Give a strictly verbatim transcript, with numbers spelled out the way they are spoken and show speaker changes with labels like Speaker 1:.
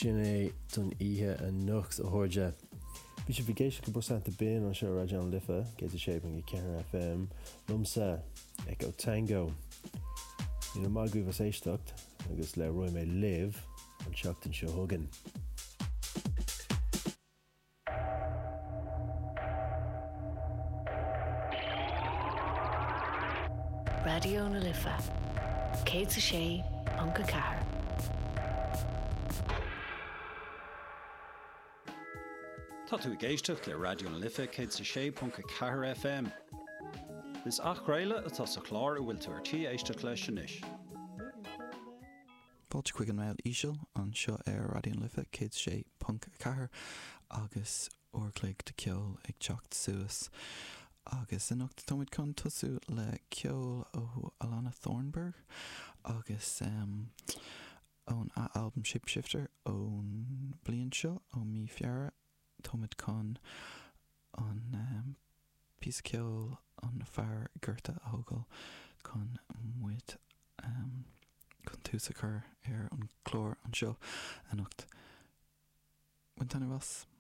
Speaker 1: sin é don ihe an nuchs a thuirde. Bhí sé bhígéis go busananta bin an seo Radio an Lifa, cé a sé i Ceathair F M, lumsa Echo Tango. Ní má gúh éisteacht agus le roiim mé live an seachtain seo thugan.
Speaker 2: Radio na Lifa, cé a sé Punca Ceathair.
Speaker 3: Tá tú géisteach le Radio na Lifa cé a sé Punca Ceathair F M. Is ach réile atá sa chlár a bhfuil tú ar tí éisteach leis sin is.
Speaker 4: Fáilte chuig an mail íseal an seo ar Radio na Lifa cé a sé Punca Ceathair agus uorclaigh de ceol ag teacht suas. Agus in ucht tomid chun tosú le ceol ó Alana Thornburg agus um, ón a album Shapeshifter ón blian seo ó mí fiara tomid chun an um, pís ceol an fear gurta a hógal chun muid um, chun túsa chur ar an chlór an seo in ucht. When tanna was